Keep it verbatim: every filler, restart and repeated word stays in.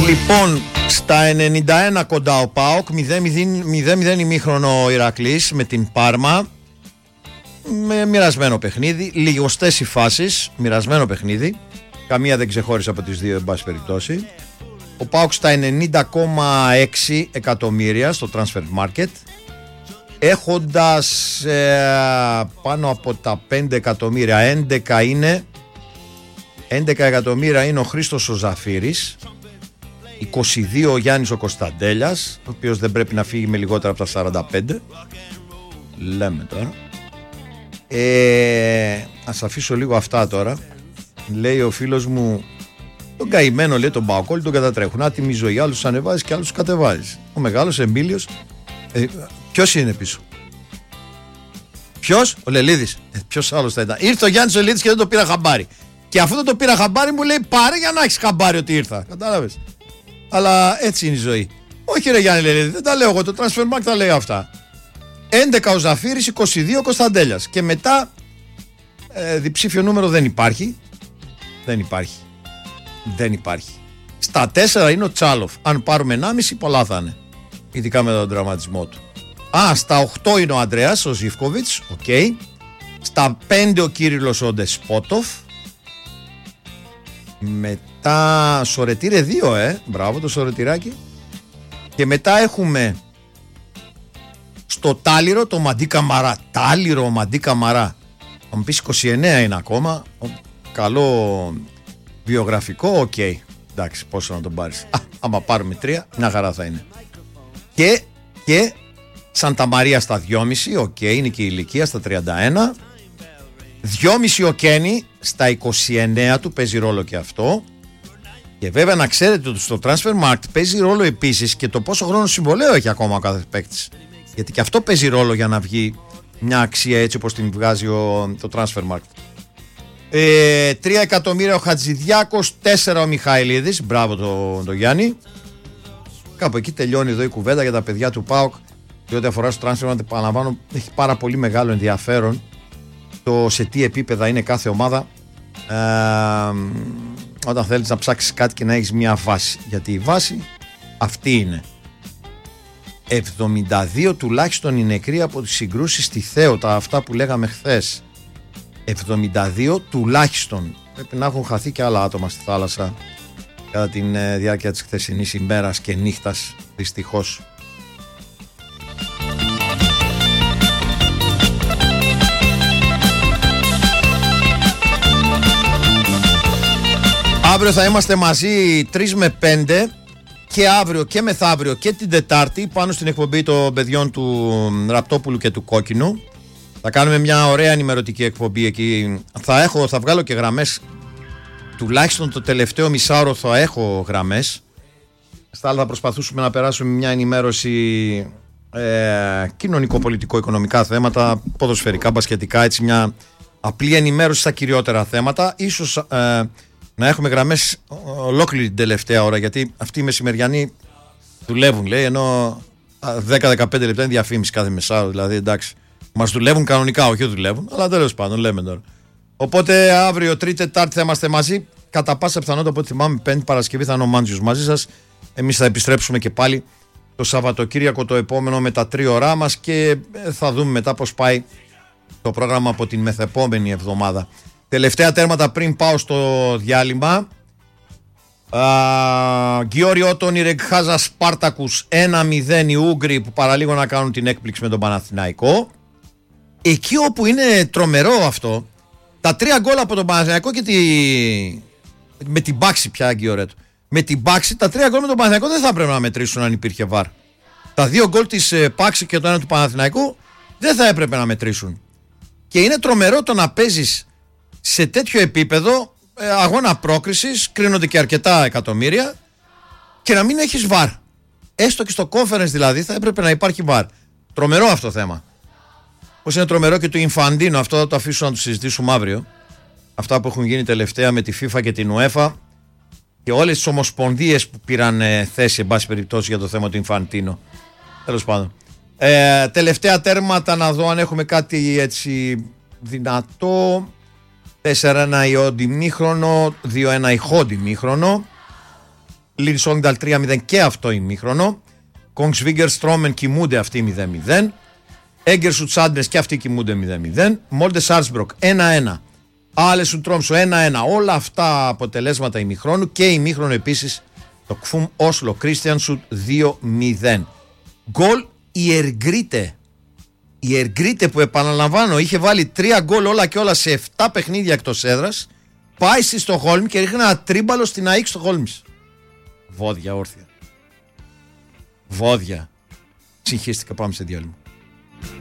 Λοιπόν, στα ενενήντα ένα κοντά ο ΠΑΟΚ, μηδέν μηδέν ημίχρονο ο Ηρακλής με την Πάρμα. Με μοιρασμένο παιχνίδι, λιγοστές οι φάσεις, μοιρασμένο παιχνίδι. Καμία δεν ξεχώρισε από τις δύο, εν πάση περιπτώσει. Ο ΠΑΟΚ στα ενενήντα κόμμα έξι εκατομμύρια στο Transfer Market, έχοντας ε, πάνω από τα πέντε εκατομμύρια, έντεκα είναι έντεκα εκατομμύρια είναι ο Χρήστος ο Ζαφύρης, είκοσι δύο ο Γιάννης ο Κωνσταντέλιας, ο οποίος δεν πρέπει να φύγει με λιγότερα από τα σαράντα πέντε. Λέμε τώρα. Ε, ας αφήσω λίγο αυτά τώρα. Λέει ο φίλος μου, τον καημένο, λέει, τον Παοκόλ τον κατατρέχουν. Άτιμη ζωή, άλλους ανεβάζεις και άλλους κατεβάζεις. Ο μεγάλος Εμίλιος, ε, ποιος είναι πίσω? Ποιος? Ο Λελίδης. Ε, ποιος άλλος θα ήταν? Ήρθε ο Γιάννης ο Λελίδης και δεν το πήρα χαμπάρι. Και αφού δεν το πήρα χαμπάρι μου λέει πάρε για να έχεις χαμπάρι ότι ήρθα. Κατάλαβες? Αλλά έτσι είναι η ζωή. Όχι ρε Γιάννη Λελίδη, δεν τα λέω εγώ, το Transfermarkt τα λέει αυτά. έντεκα ο Ζαφύρης, είκοσι δύο ο Κωνσταντέλιας. Και μετά ε, διψήφιο νούμερο δεν υπάρχει. Δεν υπάρχει. Δεν υπάρχει. Στα τέσσερα είναι ο Τσάλοφ. Αν πάρουμε ενάμιση πολλά θα είναι. Ειδικά με τον τραυματισμό του. Α, στα οκτώ είναι ο Ανδρέας, ο Ζιβκοβιτς. Οκ. Okay. Στα πέντε ο Κύριλλος ο Ντεσπότοφ. Μετά Σορετήρε δύο, ε. Μπράβο το Σορετηράκι. Και μετά έχουμε στο Τάλιρο το Μαντί Καμαρά. Τάλιρο Μαντί Καμαρά. Θα μου πεις είκοσι εννέα είναι ακόμα. Καλό βιογραφικό, οκ. Okay. Εντάξει, πόσο να τον πάρεις? Α, άμα πάρουμε τρία, μια χαρά θα είναι. Και, και Σαντα Μαρία στα δυόμισι, οκ, okay, είναι και η ηλικία στα τριάντα ένα. δυόμισι ο Κένι στα είκοσι εννέα του, παίζει ρόλο και αυτό. Και βέβαια να ξέρετε ότι στο Transfermarkt παίζει ρόλο επίσης και το πόσο χρόνο συμβολέου έχει ακόμα ο κάθε παίκτης. Γιατί και αυτό παίζει ρόλο για να βγει μια αξία έτσι όπως την βγάζει ο, το Transfermarkt. Ε, τρία εκατομμύρια ο Χατζηδιάκος, τέσσερα ο Μιχαηλίδης. Μπράβο το, το Γιάννη. Κάπου εκεί τελειώνει εδώ η κουβέντα για τα παιδιά του ΠΑΟΚ. Διότι αφορά στο Transfermarkt, επαναλαμβάνω, έχει πάρα πολύ μεγάλο ενδιαφέρον το σε τι επίπεδα είναι κάθε ομάδα, ε, όταν θέλεις να ψάξεις κάτι και να έχεις μια βάση. Γιατί η βάση αυτή είναι. εβδομήντα δύο τουλάχιστον οι νεκροί από τις συγκρούσεις στη Θέοτα, αυτά που λέγαμε χθες. εβδομήντα δύο τουλάχιστον. Πρέπει να έχουν χαθεί και άλλα άτομα στη θάλασσα κατά τη ε, διάρκεια της χθεσινής ημέρας και νύχτας, δυστυχώς. Αύριο θα είμαστε μαζί τρεις με πέντε και αύριο και μεθαύριο και την Τετάρτη πάνω στην εκπομπή των παιδιών του Ραπτόπουλου και του Κόκκινου. Θα κάνουμε μια ωραία ενημερωτική εκπομπή εκεί. Θα, έχω, θα βγάλω και γραμμές. Τουλάχιστον το τελευταίο μισάωρο θα έχω γραμμές. Στα άλλα θα προσπαθήσουμε να περάσουμε μια ενημέρωση ε, κοινωνικό-πολιτικό-οικονομικά θέματα, ποδοσφαιρικά, μπασκετικά, έτσι μια απλή ενημέρωση στα κυριότερα θέματα. Ίσως ε, να έχουμε γραμμές ολόκληρη την τελευταία ώρα, γιατί αυτοί οι μεσημεριανοί δουλεύουν, λέει, ενώ δέκα με δεκαπέντε λεπτά είναι διαφήμιση κάθε μεσάωρο, δηλαδή εντάξει. Μας δουλεύουν κανονικά, όχι δουλεύουν, αλλά τέλος πάντων λέμε τώρα. Οπότε αύριο, Τρίτη, Τετάρτη θα είμαστε μαζί. Κατά πάσα πιθανότητα, από ό,τι θυμάμαι, Πέμπτη Παρασκευή θα είναι ο Μάντζιος μαζί σας. Εμείς θα επιστρέψουμε και πάλι το Σαββατοκύριακο το επόμενο με τα τρίωρά μας και θα δούμε μετά πώς πάει το πρόγραμμα από την μεθεπόμενη εβδομάδα. Τελευταία τέρματα πριν πάω στο διάλειμμα. Γκιόρι Ότον, η Ρεγχάζα Σπάρτακους ένα μηδέν, οι Ούγγροι που παραλίγο να κάνουν την έκπληξη με τον Παναθηναϊκό. Εκεί όπου είναι τρομερό αυτό, τα τρία γκολ από τον Παναθηναϊκό και τη... με την μπάξη πια, Γκιόρετο. Με την μπάξη, τα τρία γκολ με τον Παναθηναϊκό δεν θα πρέπει να μετρήσουν αν υπήρχε βαρ. Τα δύο γκολ της Πάξη και το ένα του Παναθηναϊκού δεν θα έπρεπε να μετρήσουν. Και είναι τρομερό το να παίζεις σε τέτοιο επίπεδο, ε, αγώνα πρόκρισης, κρίνονται και αρκετά εκατομμύρια, και να μην έχεις βαρ. Έστω και στο conference δηλαδή θα έπρεπε να υπάρχει βαρ. Τρομερό αυτό το θέμα. Πώς είναι τρομερό και του Ινφαντίνο, αυτό θα το αφήσω να το συζητήσουμε αύριο. Αυτά που έχουν γίνει τελευταία με τη FIFA και την UEFA και όλες τις ομοσπονδίες που πήραν ε, θέση, εν πάση περιπτώσει, για το θέμα του Ινφαντίνο. Τέλος πάντων. Ε, τελευταία τέρματα, να δω αν έχουμε κάτι έτσι δυνατό. τέσσερα ένα ιό ντιμήχρονο, δύο ένα ηχό ντιμήχρονο. Λιν Σόγνταλ τρία μηδέν και αυτό ημίχρονο. Κονγκσβίγκερ Στρόμεν κοιμούνται αυτοί μηδέν μηδέν. Έγκερσουτ Σάντρες και αυτοί κοιμούνται μηδέν μηδέν. Μόλτε Σάρτσμπροκ ένα ένα. Άλεσουν Τρόμσο ένα ένα. Όλα αυτά αποτελέσματα ημιχρόνου και ημίχρονο επίσης το Κφούμ Όσλο Κρίστιανσουτ δύο μηδέν. Γκολ η Εργρίτε. Η Εργρίτε που επαναλαμβάνω είχε βάλει τρία γκολ όλα και όλα σε επτά παιχνίδια εκτός έδρας. Πάει στη Στοχόλμη και ρίχνει ένα τρίμπαλο στην ΑΕΚ Στοχόλμης. Βόδια όρθια. Βόδια. Συγχύστηκα, πάμε σε διάλειμμα.